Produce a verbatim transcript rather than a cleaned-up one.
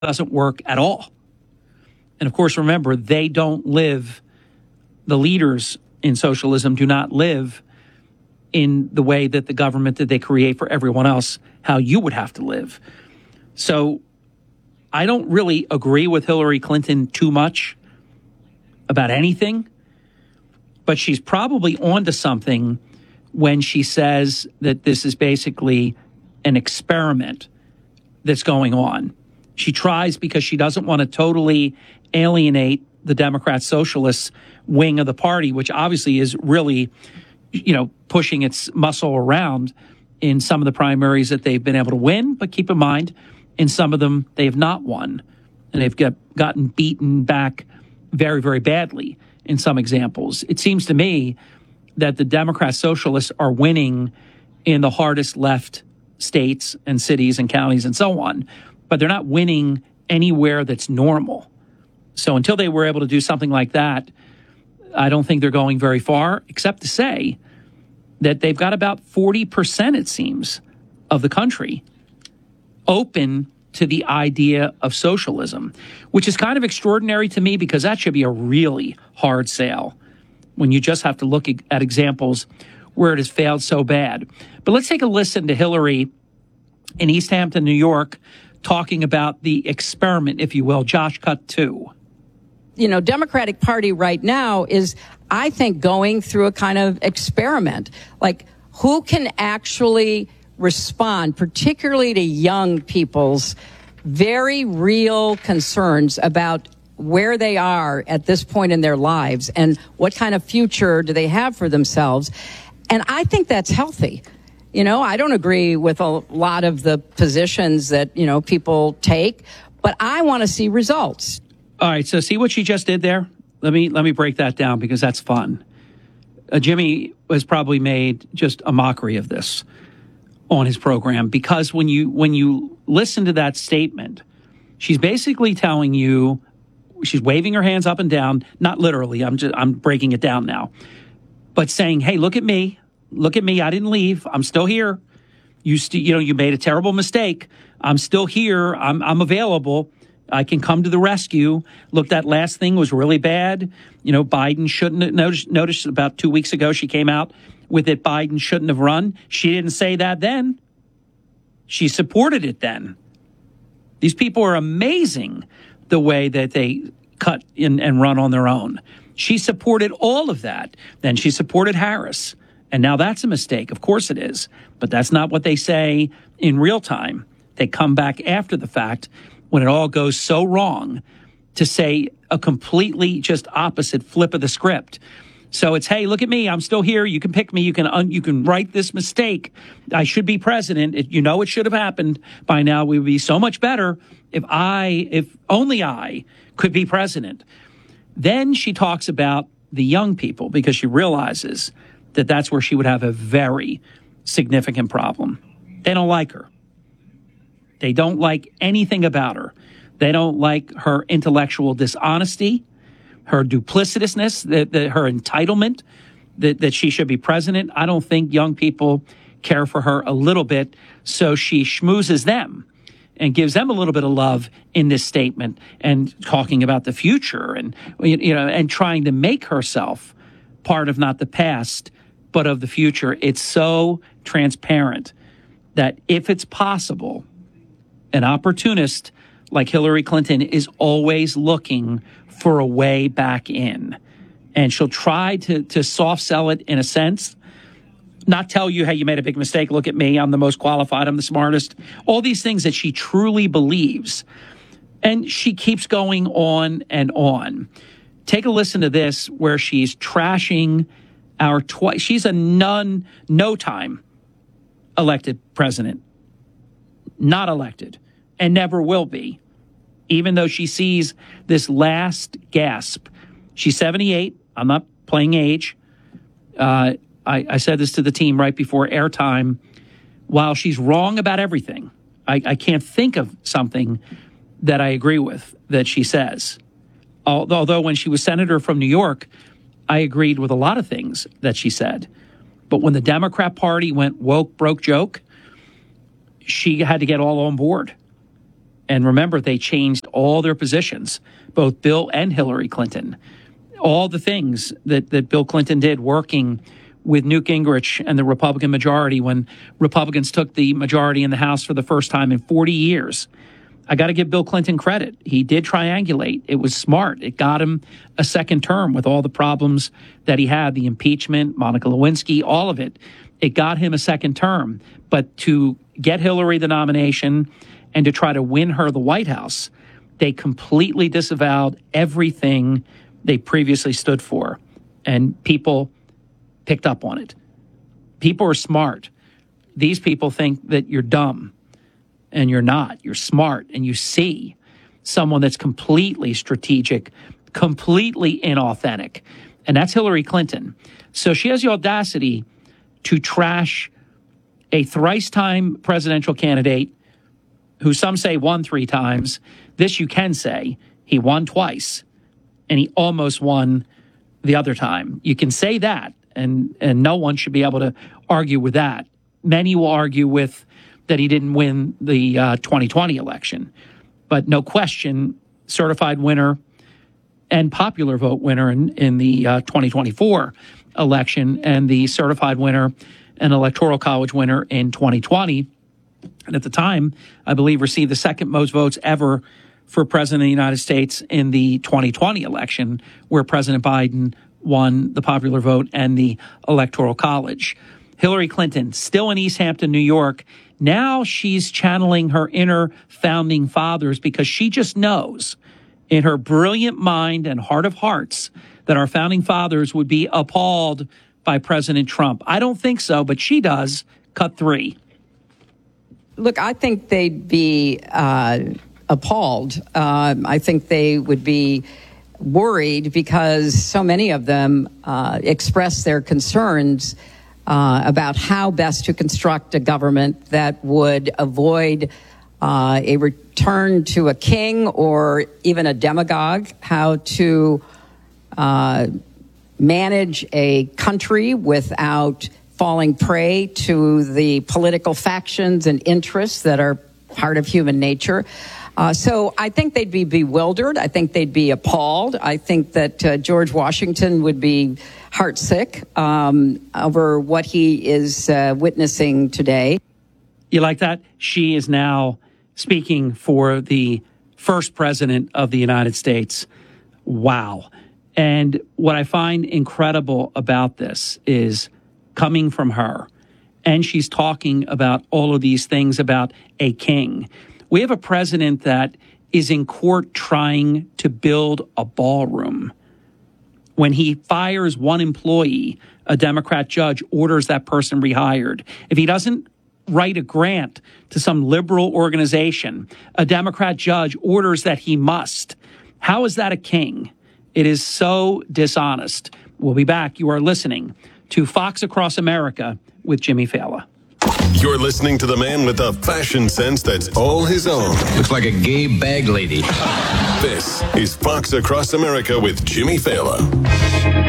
doesn't work at all. And of course, remember, they don't live, the leaders in socialism do not live in the way that the government that they create for everyone else, how you would have to live. So I don't really agree with Hillary Clinton too much about anything, but she's probably onto something when she says that this is basically an experiment that's going on. She tries because she doesn't want to totally alienate the Democrat Socialist wing of the party, which obviously is really, you know, pushing its muscle around in some of the primaries that they've been able to win. But keep in mind, in some of them, they have not won. And they've got, gotten beaten back very, very badly in some examples. It seems to me that the Democrat Socialists are winning in the hardest left states and cities and counties and so on, but they're not winning anywhere that's normal. So until they were able to do something like that, I don't think they're going very far, except to say that they've got about forty percent, it seems, of the country open to the idea of socialism, which is kind of extraordinary to me because that should be a really hard sale when you just have to look at examples where it has failed so bad. But let's take a listen to Hillary in East Hampton, New York, talking about the experiment, if you will. Josh, cut two. You know, Democratic Party right now is, I think, going through a kind of experiment. Like, who can actually respond, particularly to young people's very real concerns about where they are at this point in their lives and what kind of future do they have for themselves. And I think that's healthy. You know, I don't agree with a lot of the positions that, you know, people take, but I want to see results. All right, so see what she just did there? Let me let me break that down because that's fun. Uh, Jimmy has probably made just a mockery of this on his program because when you when you listen to that statement, she's basically telling you, she's waving her hands up and down, not literally, I'm just I'm breaking it down now, but saying, "Hey, look at me. Look at me. I didn't leave. I'm still here. You st- you know, you made a terrible mistake. I'm still here. I'm I'm available. I can come to the rescue. Look, that last thing was really bad. You know, Biden shouldn't have noticed, noticed about two weeks ago she came out with it. Biden shouldn't have run. She didn't say that then. She supported it then. These people are amazing the way that they cut in and run on their own. She supported all of that. Then she supported Harris. And now that's a mistake. Of course it is. But that's not what they say in real time. They come back after the fact when it all goes so wrong to say a completely just opposite flip of the script. So it's, hey, look at me. I'm still here. You can pick me. You can un- you can write this mistake. I should be president. It, you know it should have happened by now. We would be so much better if I, if only I could be president. Then she talks about the young people because she realizes that that's where she would have a very significant problem. They don't like her. They don't like anything about her. They don't like her intellectual dishonesty, her duplicitousness, that, that her entitlement, that, that she should be president. I don't think young people care for her a little bit. So she schmoozes them and gives them a little bit of love in this statement and talking about the future and, you know, and trying to make herself part of not the past, but of the future. It's so transparent that if it's possible, an opportunist like Hillary Clinton is always looking for a way back in. And she'll try to, to soft sell it in a sense, not tell you, hey, you made a big mistake. Look at me. I'm the most qualified. I'm the smartest. All these things that she truly believes. And she keeps going on and on. Take a listen to this where she's trashing our twice. She's a none, no time elected president. Not elected and never will be, even though she sees this last gasp. She's seventy-eight. I'm not playing age. Uh, I, I said this to the team right before airtime. While she's wrong about everything, I, I can't think of something that I agree with that she says. Although when she was senator from New York, I agreed with a lot of things that she said. But when the Democrat Party went woke, broke, joke, she had to get all on board. And remember, they changed all their positions, both Bill and Hillary Clinton. All the things that, that Bill Clinton did working with Newt Gingrich and the Republican majority when Republicans took the majority in the House for the first time in forty years. I got to give Bill Clinton credit. He did triangulate. It was smart. It got him a second term with all the problems that he had, the impeachment, Monica Lewinsky, all of it. It got him a second term. But to get Hillary the nomination and to try to win her the White House, they completely disavowed everything they previously stood for. And people picked up on it. People are smart. These people think that you're dumb, and you're not. You're smart, and you see someone that's completely strategic, completely inauthentic, and that's Hillary Clinton. So she has the audacity to trash a thrice-time presidential candidate who some say won three times. This you can say. He won twice, and he almost won the other time. You can say that, and, and no one should be able to argue with that. Many will argue with that he didn't win the uh, twenty twenty election. But no question, certified winner and popular vote winner in, in the uh, twenty twenty-four election, and the certified winner and electoral college winner in twenty twenty. And at the time, I believe received the second most votes ever for president of the United States in the twenty twenty election, where President Biden won the popular vote and the electoral college. Hillary Clinton, still in East Hampton, New York. Now she's channeling her inner founding fathers because she just knows in her brilliant mind and heart of hearts that our founding fathers would be appalled by President Trump. I don't think so, but she does. Cut three. Look, I think they'd be uh, appalled. Uh, I think they would be worried because so many of them uh, express their concerns uh, about how best to construct a government that would avoid uh, a return to a king or even a demagogue, how to uh, manage a country without falling prey to the political factions and interests that are part of human nature. Uh, so I think they'd be bewildered. I think they'd be appalled. I think that uh, George Washington would be heartsick um, over what he is uh, witnessing today. You like that? She is now speaking for the first president of the United States. Wow. And what I find incredible about this is coming from her, and she's talking about all of these things about a king. We have a president that is in court trying to build a ballroom. When he fires one employee, a Democrat judge orders that person rehired. If he doesn't write a grant to some liberal organization, a Democrat judge orders that he must. How is that a king? It is so dishonest. We'll be back. You are listening to Fox Across America with Jimmy Fallon. You're listening to the man with the fashion sense that's all his own. Looks like a gay bag lady. This is Fox Across America with Jimmy Fallon.